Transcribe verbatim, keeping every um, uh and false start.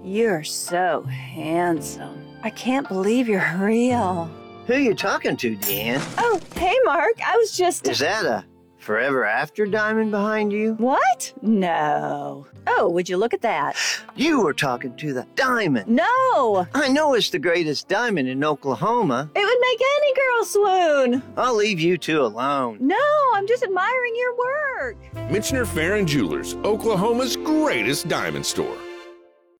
You're so handsome. I can't believe you're real. Who you talking to, Deanne? Oh, hey, Mark. I was just... Is that a forever after diamond behind you? What? No. Oh, would you look at that? You were talking to the diamond. No! I know it's the greatest diamond in Oklahoma. It would make any girl swoon. I'll leave you two alone. No, I'm just admiring your work. Michener Fair and Jewelers, Oklahoma's greatest diamond store.